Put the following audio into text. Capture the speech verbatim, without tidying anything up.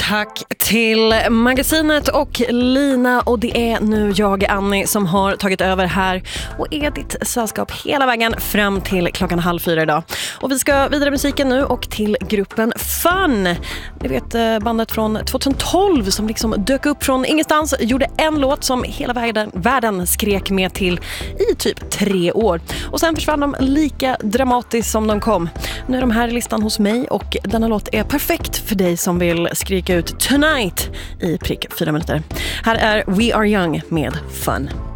Tack till Magasinet och Lina, och det är nu jag, Annie, som har tagit över här och är ditt sällskap hela vägen fram till klockan halv fyra idag. Och vi ska vidare musiken nu och till gruppen Fun. Ni vet bandet från tjugohundratolv som liksom dök upp från ingenstans, gjorde en låt som hela världen, världen skrek med till i typ tre år. Och sen försvann de lika dramatiskt som de kom. Nu är de här i listan hos mig och denna låt är perfekt för dig som vill skrika ut Tonight i prick fyra minuter. Här är We Are Young med Fun.